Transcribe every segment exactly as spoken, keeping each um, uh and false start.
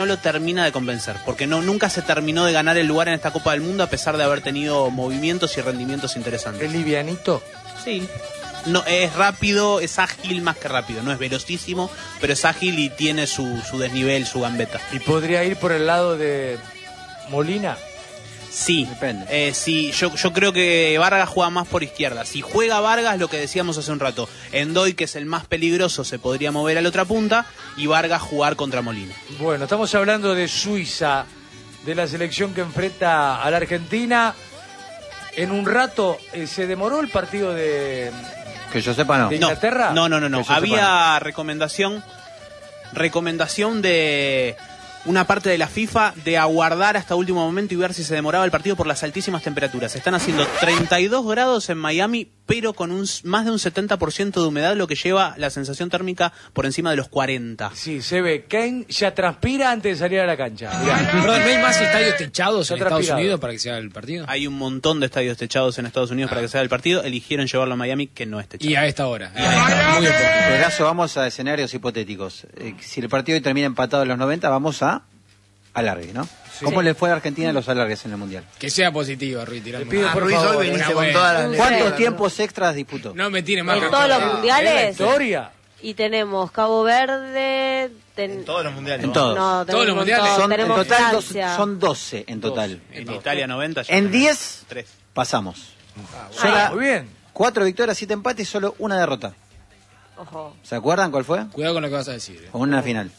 lo termina de convencer, porque no nunca se terminó de ganar el lugar en esta Copa del Mundo a pesar de haber tenido movimientos y rendimientos interesantes. ¿Es livianito? Sí. No, es rápido, es ágil más que rápido, no es velocísimo, pero es ágil y tiene su, su desnivel, su gambeta. ¿Y podría ir por el lado de Molina? Sí, depende. Eh, sí, yo, yo creo que Vargas juega más por izquierda. Si juega Vargas, lo que decíamos hace un rato, Endoy, que es el más peligroso, se podría mover a la otra punta y Vargas jugar contra Molina. Bueno, estamos hablando de Suiza, de la selección que enfrenta a la Argentina. En un rato, eh, ¿se demoró el partido de, Que yo sepa, no. de No, Inglaterra? no, no, no, no. Que yo Había sepa, no. recomendación, recomendación de una parte de la FIFA de aguardar hasta último momento y ver si se demoraba el partido por las altísimas temperaturas. Están haciendo treinta y dos grados en Miami, pero con un, más de un setenta por ciento de humedad, lo que lleva la sensación térmica por encima de los cuarenta. Sí, se ve. Kane ya transpira antes de salir a la cancha. Mirá. Perdón, ¿no hay más estadios techados Está en Estados transpirado. Unidos para que se haga el partido? Hay un montón de estadios techados en Estados Unidos Ah. para que se haga el partido. Eligieron llevarlo a Miami, que no es techado. Y a esta hora. Y a esta, muy oportuno. Pedazo, vamos a escenarios hipotéticos. Eh, si el partido hoy termina empatado en los noventa, vamos a alargue, ¿no? Sí. ¿Cómo le fue a Argentina en los alargues en el Mundial? Que sea positivo, Ruiz. tirando Le pido, más. por Ruiz, favor, hoy veniste una con buena. todas las Un ¿Cuántos cero, tiempos extras disputó? No me tire más En que todos los todo. ¿Es la mundiales. historia? Y tenemos Cabo Verde. ten- En todos los mundiales. En todos. No, Todos los tenemos un mundiales. montón. Son, en tenemos total dos- Francia. son doce en total. En Italia noventa. ya En tenemos diez tres. pasamos. Ah, Sola- muy bien. Cuatro victorias, siete empates y solo una derrota. Ojo. ¿Se acuerdan cuál fue? Cuidado con lo que vas a decir. eh. O una final.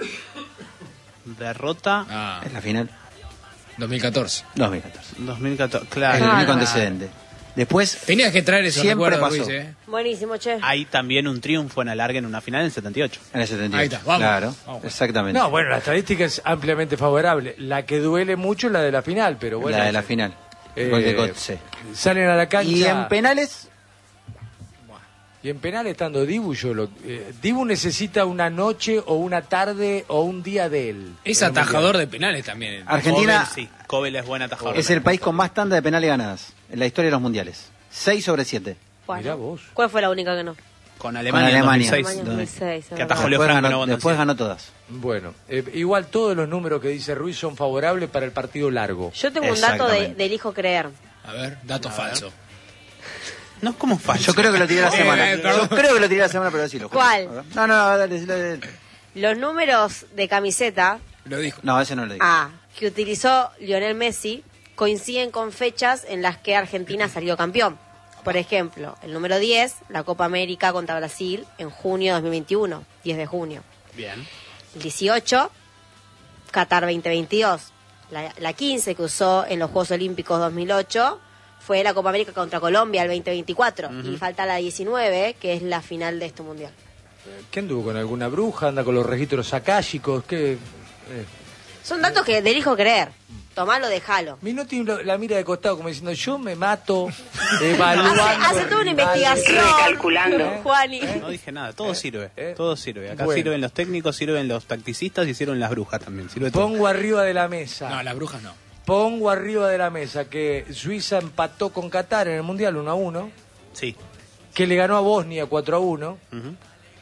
Derrota Ah, Es la final dos mil catorce. dos mil catorce. dos mil catorce. Es Claro. el Claro. único antecedente. Después, Tenías que traer esos Siempre recuerdos, pasó. Ruiz, ¿eh? Buenísimo, che. Hay también un triunfo en alargue en una final en el setenta y ocho. en el setenta y ocho. Ahí está, vamos. Claro, Vamos. exactamente. No, bueno, la estadística es ampliamente favorable. La que duele mucho es la de la final, pero bueno. la de la final. Eh, Gol de Götze. Salen a la cancha. Y en penales, Y en penal estando Dibu, yo lo, eh, Dibu necesita una noche o una tarde o un día de él. Es En el atajador de penales también. Argentina Cobel, sí. Cobel es buen atajador. es el país con más tanda de penales ganadas en la historia de los mundiales. seis sobre siete. Bueno. Mirá vos. ¿Cuál fue la única que no? Con Alemania, Con Alemania. en dos mil seis. Alemania dos mil seis, es Que atajó verdad. Leo Después, Franco, ganó, no después Bonancieri. ganó todas. Bueno, eh, igual todos los números que dice Ruiz son favorables para el partido largo. Yo tengo un dato de, Exactamente. del hijo creer. A ver, dato falso. No es como falso. Yo creo que lo tiré la Eh, semana. eh, perdón. Yo creo que lo tiré la semana, pero decilo. ¿Cuál? No, no, no, dale, dale, dale. Los números de camiseta Lo dijo. No, ese no lo digo. A que utilizó Lionel Messi coinciden con fechas en las que Argentina salió campeón. Por ejemplo, el número diez, la Copa América contra Brasil en junio de dos mil veintiuno, diez de junio. Bien. El dieciocho, Qatar veinte veintidós. La, la quince que usó en los Juegos Olímpicos dos mil ocho fue la Copa América contra Colombia el veinte veinticuatro. Y falta la diecinueve, que es la final de este mundial. ¿Qué anduvo con alguna bruja? ¿Anda con los registros akáshicos? ¿Qué? Eh. Son datos que del hijo creer. Tomalo, déjalo. Minotti lo- la mira de costado como diciendo, yo me mato evaluando. Hace, hace toda una el rival. investigación. Recalculando. Juani. No dije nada, todo sirve. eh. Todo sirve. Acá Bueno. sirven los técnicos, sirven los tacticistas y sirven las brujas también. Sirve todo. Pongo arriba de la mesa. No, las brujas no. Pongo arriba de la mesa que Suiza empató con Qatar en el Mundial uno a uno, Sí. que le ganó a Bosnia cuatro a uno, Ujú.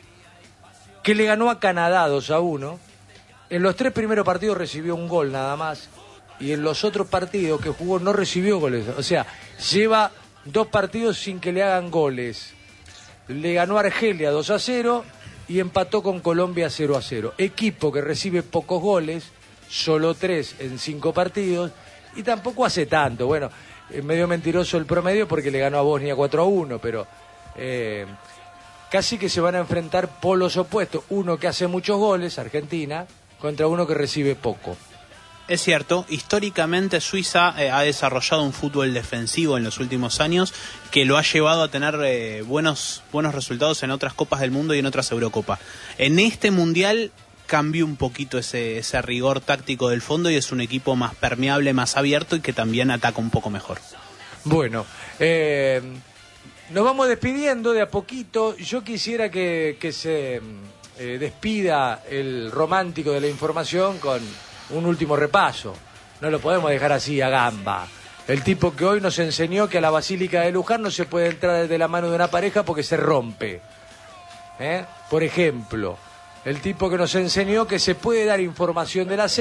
que le ganó a Canadá dos a uno. En los tres primeros partidos recibió un gol nada más. Y en los otros partidos que jugó no recibió goles. O sea, lleva dos partidos sin que le hagan goles. Le ganó a Argelia dos a cero y empató con Colombia cero a cero. Equipo que recibe pocos goles, solo tres en cinco partidos, y tampoco hace tanto. Bueno, es medio mentiroso el promedio porque le ganó a Bosnia cuatro a uno, pero eh, casi que se van a enfrentar polos opuestos. Uno que hace muchos goles, Argentina, contra uno que recibe poco. Es cierto, históricamente Suiza eh, ha desarrollado un fútbol defensivo en los últimos años que lo ha llevado a tener eh, buenos, buenos resultados en otras Copas del Mundo y en otras Eurocopas. En este Mundial cambió un poquito ese, ese rigor táctico del fondo y es un equipo más permeable, más abierto y que también ataca un poco mejor. Bueno, eh, nos vamos despidiendo de a poquito. Yo quisiera que, que se eh, despida el romántico de la información con un último repaso. No lo podemos dejar así a gamba. El tipo que hoy nos enseñó que a la Basílica de Luján no se puede entrar de la mano de una pareja porque se rompe. ¿Eh? Por ejemplo, el tipo que nos enseñó que se puede dar información de la